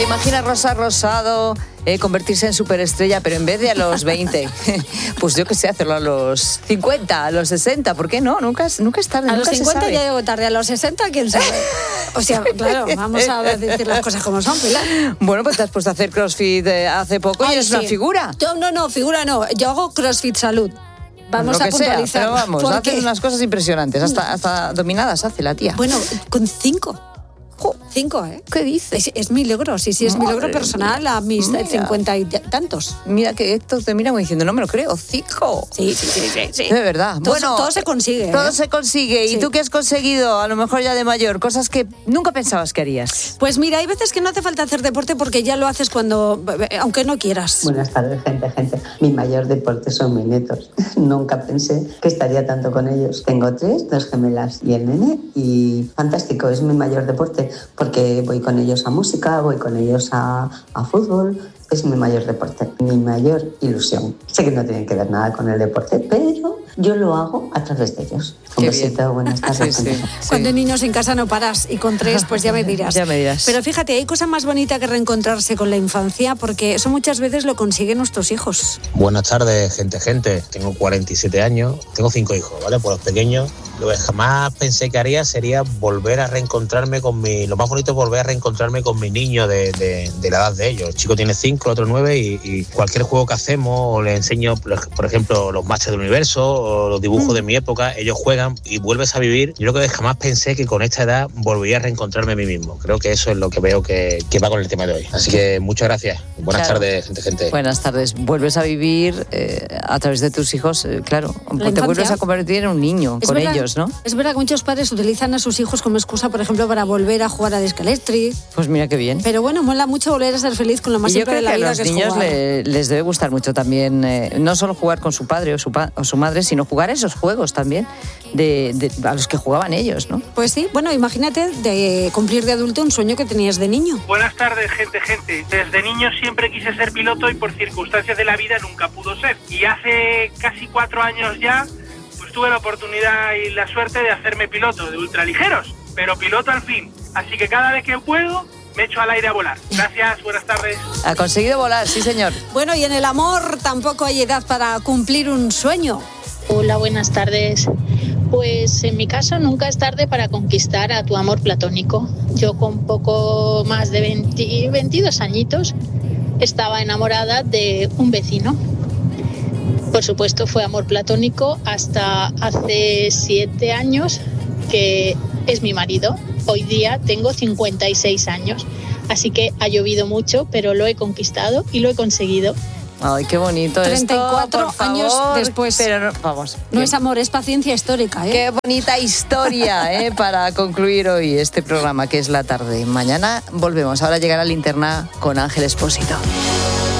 Imagina Rosa Rosado convertirse en superestrella, pero en vez de a los 20, pues yo qué sé, hacerlo a los 50, a los 60, ¿por qué no? Nunca es tarde. A los 50 ya llego tarde, a los 60, ¿quién sabe? O sea, claro, vamos a decir las cosas como son, Pilar. Bueno, pues te has puesto a hacer CrossFit hace poco y eres una figura. No, figura no. Yo hago CrossFit Salud. Vamos lo a que sea, puntualizar. pero vamos, haces unas cosas impresionantes, hasta dominadas hace la tía. Bueno, con 5. 5, ¿eh? ¿Qué dices? Es mi logro, sí, es mi logro personal a mis 50 y tantos. Mira que Héctor te mira como diciendo, no me lo creo, 5. Sí. De verdad. Todo se consigue. Todo se consigue. ¿Y tú qué has conseguido, a lo mejor ya de mayor? Cosas que nunca pensabas que harías. Pues mira, hay veces que no hace falta hacer deporte porque ya lo haces aunque no quieras. Buenas tardes, gente. Mi mayor deporte son mis nietos. Nunca pensé que estaría tanto con ellos. Tengo 3, 2 gemelas y el nene, y fantástico, es mi mayor deporte. Porque voy con ellos a música, voy con ellos a fútbol. Es mi mayor deporte, mi mayor ilusión. Sé que no tiene que ver nada con el deporte, pero yo lo hago a través de ellos. Un besito, buenas tardes. Sí. Cuando hay niños en casa no paras, y con 3 pues ya me dirás. Ya me dirás. Pero fíjate, hay cosa más bonita que reencontrarse con la infancia, porque eso muchas veces lo consiguen nuestros hijos. Buenas tardes, gente. Tengo 47 años, tengo 5 hijos, ¿vale? Por los pequeños. Lo que jamás pensé que haría sería volver a reencontrarme lo más bonito es volver a reencontrarme con mi niño de la edad de ellos. El chico tiene 5, el otro 9, y cualquier juego que hacemos, o le enseño, por ejemplo, los Masters del Universo o los dibujos de mi época, ellos juegan y vuelves a vivir. Yo creo que jamás pensé que con esta edad volvería a reencontrarme a mí mismo. Creo que eso es lo que veo que va con el tema de hoy. Así que muchas gracias. Buenas tardes, gente. Buenas tardes. Vuelves a vivir a través de tus hijos, claro. Te vuelves a convertir en un niño con ellos, ¿no? Es verdad que muchos padres utilizan a sus hijos como excusa, por ejemplo, para volver a jugar a Discalestri. Pues mira qué bien. Pero bueno, mola mucho volver a ser feliz con lo más simple de la vida, que es jugar. Yo creo que a los niños les debe gustar mucho también, no solo jugar con su padre o su madre, sino jugar esos juegos también a los que jugaban ellos, ¿no? Pues sí, bueno, imagínate de cumplir de adulto un sueño que tenías de niño. Buenas tardes, gente. Desde niño siempre quise ser piloto y por circunstancias de la vida nunca pudo ser. Y hace casi 4 años ya, pues tuve la oportunidad y la suerte de hacerme piloto de ultraligeros, pero piloto al fin. Así que cada vez que puedo, me echo al aire a volar. Gracias, buenas tardes. Ha conseguido volar, sí señor. Bueno, y en el amor tampoco hay edad para cumplir un sueño. Hola, buenas tardes. Pues en mi caso nunca es tarde para conquistar a tu amor platónico. Yo con poco más de 22 añitos estaba enamorada de un vecino. Por supuesto fue amor platónico hasta hace 7 años, que es mi marido. Hoy día tengo 56 años, así que ha llovido mucho, pero lo he conquistado y lo he conseguido. Ay, qué bonito 34 esto, años después. Pero vamos. No es amor, es paciencia histórica, ¿eh? Qué bonita historia, para concluir hoy este programa, que es La Tarde. Mañana volvemos. Ahora llegará Linterna con Ángel Expósito.